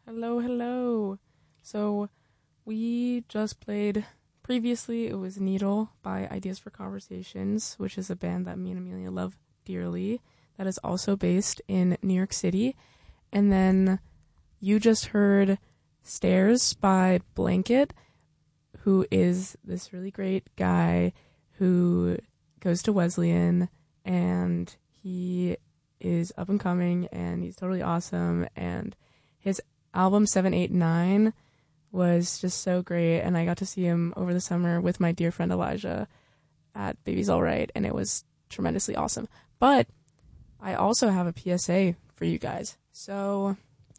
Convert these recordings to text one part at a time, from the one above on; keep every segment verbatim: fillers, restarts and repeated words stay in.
Hello, hello. So we just played, previously it was Needle by Ideas for Conversations, which is a band that me and Amelia love dearly, that is also based in New York City. And then you just heard Stairs by Blanket, who is this really great guy who goes to Wesleyan, and he is up and coming, and he's totally awesome, and his album seven eight nine was just so great, and I got to see him over the summer with my dear friend Elijah at Baby's Alright, and it was tremendously awesome. But I also have a P S A for you guys. So,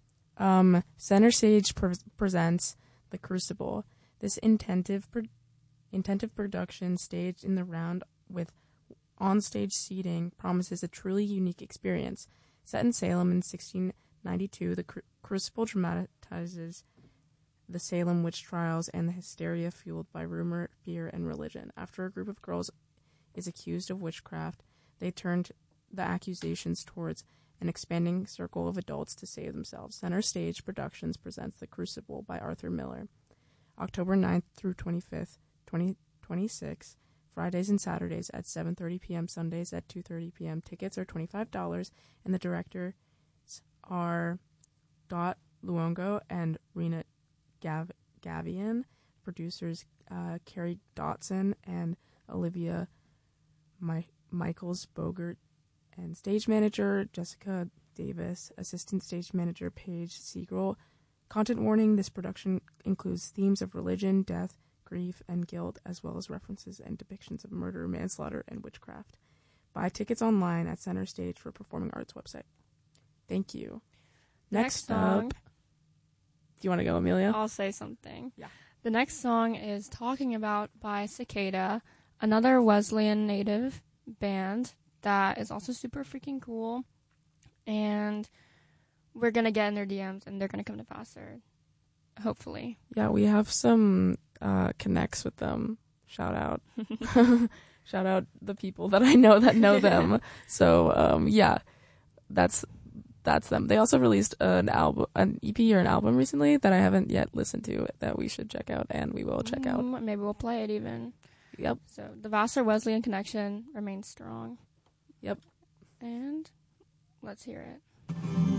um, Center Stage pre- presents The Crucible. This intensive, pro- intensive production staged in the round with on-stage seating promises a truly unique experience. Set in Salem in sixteen ninety-two, The Cru- Crucible dramatizes the Salem witch trials and the hysteria fueled by rumor, fear, and religion. After a group of girls is accused of witchcraft, they turn the accusations towards an expanding circle of adults to save themselves. Center Stage Productions presents The Crucible by Arthur Miller. October ninth through twenty-fifth, twenty twenty-six, Fridays and Saturdays at seven thirty p.m., Sundays at two thirty p.m. Tickets are twenty-five dollars, and the directors are Dot Luongo and Rena Gav- Gavian. Producers uh, Carrie Dotson and Olivia My- Michaels Bogert, and stage manager Jessica Davis, assistant stage manager Paige Siegel. Content warning: this production includes themes of religion, death, grief, and guilt, as well as references and depictions of murder, manslaughter, and witchcraft. Buy tickets online at Center Stage for Performing Arts website. Thank you. Next, Next up, song, do you want to go, Amelia? I'll say something. Yeah. The next song is Talking About by Cicada, another Wesleyan native band that is also super freaking cool. And we're going to get in their D Ms and they're going to come to Vassar, hopefully. Yeah, we have some uh, connects with them. Shout out. Shout out the people that I know that know them. So, um, yeah, that's that's them. They also released an album, an E P or an album recently that I haven't yet listened to that we should check out, and we will check out. Mm, maybe we'll play it even. Yep. So the Vassar Wesleyan connection remains strong. Yep. And let's hear it.